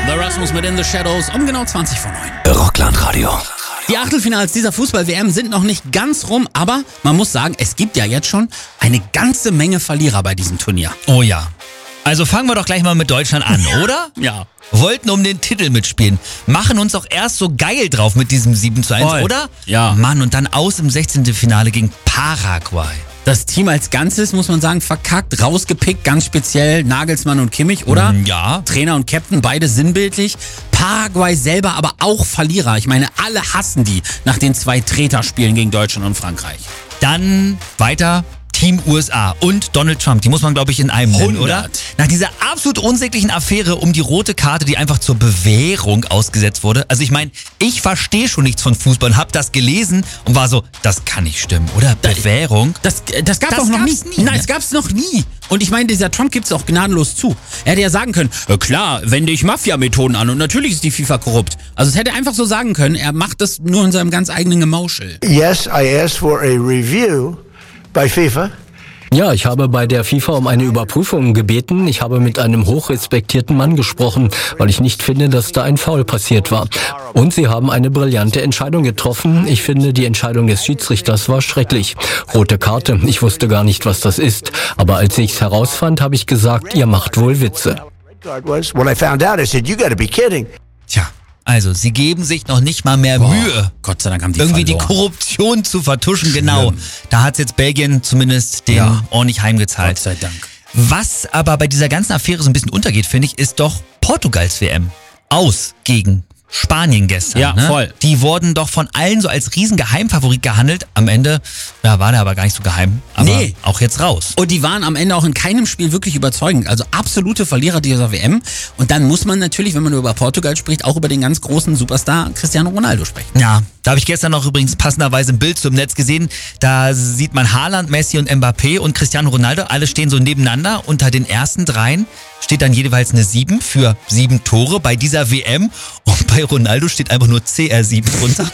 The Rasmus mit In the Shadows um genau 20 vor 9. Rockland-Radio. Die Achtelfinals dieser Fußball-WM sind noch nicht ganz rum, aber man muss sagen, es gibt ja jetzt schon eine ganze Menge Verlierer bei diesem Turnier. Oh ja. Also fangen wir doch gleich mal mit Deutschland an, oder? Ja. Wollten um den Titel mitspielen. Machen uns auch erst so geil drauf mit diesem 7:1, Voll. oder? Ja. Mann, und dann aus im 16. Finale gegen Paraguay. Das Team als Ganzes, muss man sagen, verkackt, rausgepickt, ganz speziell Nagelsmann und Kimmich, oder? Ja. Trainer und Captain, beide sinnbildlich. Paraguay selber aber auch Verlierer. Ich meine, alle hassen die nach den 2 Treterspielen gegen Deutschland und Frankreich. Dann weiter Team USA und Donald Trump. Die muss man, glaube ich, in einem nennen, 100. oder? Nach dieser absolut unsäglichen Affäre um die rote Karte, die einfach zur Bewährung ausgesetzt wurde. Also ich meine, ich verstehe schon nichts von Fußball und habe das gelesen und war so, das kann nicht stimmen, oder? Bewährung? Das gab's doch noch nie. gab's nie, Nein, ne? es gab's noch nie. Und ich meine, dieser Trump gibt's auch gnadenlos zu. Er hätte ja sagen können, klar, wende ich Mafia-Methoden an und natürlich ist die FIFA korrupt. Also es hätte einfach so sagen können, er macht das nur in seinem ganz eigenen Gemauschel. Yes, I asked for a review by FIFA. Ja, ich habe bei der FIFA um eine Überprüfung gebeten. Ich habe mit einem hochrespektierten Mann gesprochen, weil ich nicht finde, dass da ein Foul passiert war. Und sie haben eine brillante Entscheidung getroffen. Ich finde, die Entscheidung des Schiedsrichters war schrecklich. Rote Karte, ich wusste gar nicht, was das ist. Aber als ich's herausfand, habe ich gesagt, ihr macht wohl Witze. When I found out, I said, you gotta be kidding. Tja, also sie geben sich noch nicht mal mehr Mühe, Gott sei Dank haben die irgendwie verloren. die Korruption zu vertuschen. Genau, da hat jetzt Belgien zumindest den ordentlich Gott heimgezahlt. sei Dank. Was aber bei dieser ganzen Affäre so ein bisschen untergeht, finde ich, ist doch Portugals WM. Aus gegen Spanien gestern. Ja, ne? voll. Die wurden doch von allen so als Riesengeheimfavorit gehandelt. Am Ende, war der aber gar nicht so geheim. Aber Nee. auch jetzt raus. Und die waren am Ende auch in keinem Spiel wirklich überzeugend. Also absolute Verlierer dieser WM. Und dann muss man natürlich, wenn man über Portugal spricht, auch über den ganz großen Superstar Cristiano Ronaldo sprechen. Ja, da habe ich gestern noch übrigens passenderweise ein Bild zum Netz gesehen. Da sieht man Haaland, Messi und Mbappé und Cristiano Ronaldo. Alle stehen so nebeneinander. Unter den ersten dreien steht dann jeweils eine 7 für 7 Tore bei dieser WM. Und bei Ronaldo steht einfach nur CR7 drunter.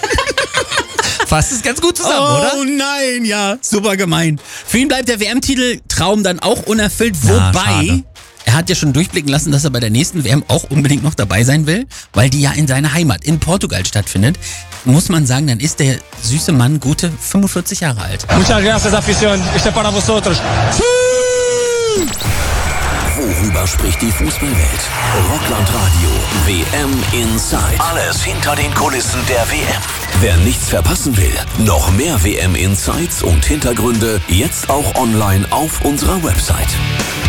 Fasst es ganz gut zusammen, oder? Oh nein, ja, super gemein. Für ihn bleibt der WM-Titel Traum dann auch unerfüllt. Ja, Wobei, schade. er hat ja schon durchblicken lassen, dass er bei der nächsten WM auch unbedingt noch dabei sein will, weil die ja in seiner Heimat, in Portugal stattfindet. Muss man sagen, dann ist der süße Mann gute 45 Jahre alt. Muchas gracias, afición. Este para vosotros. Worüber spricht die Fußballwelt? Rockland-Radio WM Inside. Alles hinter den Kulissen der WM. Wer nichts verpassen will, noch mehr WM Insights und Hintergründe jetzt auch online auf unserer Website.